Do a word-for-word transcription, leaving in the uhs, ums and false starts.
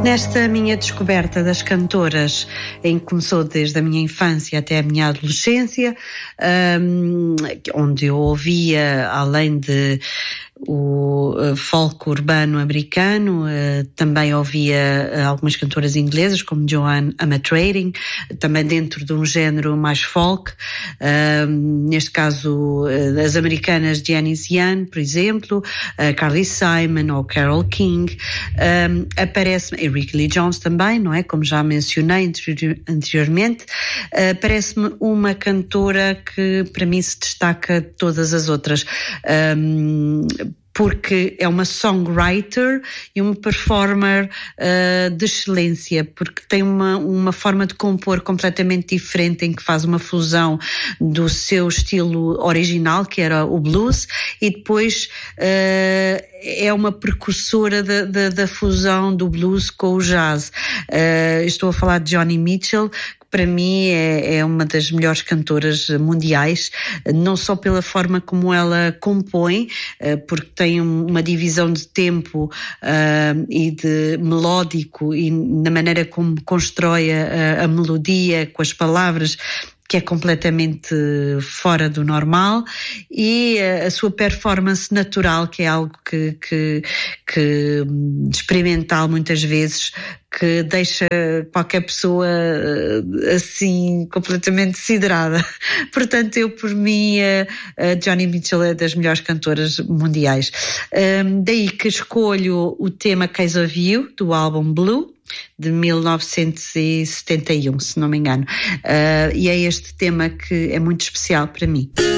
Nesta minha descoberta das cantoras, em que começou desde a minha infância até a minha adolescência, um, onde eu ouvia, além de o uh, folk urbano americano, uh, também ouvia uh, algumas cantoras inglesas como Joanne Armatrading, também dentro de um género mais folk, uh, neste caso uh, as americanas Janice Young, por exemplo, uh, Carly Simon ou Carole King, um, aparece, e Rickie Lee Jones também, não é? Como já mencionei anteriormente, uh, parece-me uma cantora que para mim se destaca de todas as outras. Um, porque é uma songwriter e uma performer uh, de excelência, porque tem uma, uma forma de compor completamente diferente, em que faz uma fusão do seu estilo original, que era o blues, e depois uh, é uma precursora da, da, da fusão do blues com o jazz. Uh, estou a falar de Joni Mitchell, que para mim é, é uma das melhores cantoras mundiais, não só pela forma como ela compõe, uh, porque tem tem uma divisão de tempo uh, e de melódico, e na maneira como constrói a, a melodia com as palavras, que é completamente fora do normal, e a sua performance natural, que é algo que, que, que experimental muitas vezes, que deixa qualquer pessoa assim completamente siderada. Portanto, eu por mim a Joni Mitchell é das melhores cantoras mundiais. Um, daí que escolho o tema Case of You, do álbum Blue, de mil novecentos e setenta e um, se não me engano. Uh, e é este tema que é muito especial para mim.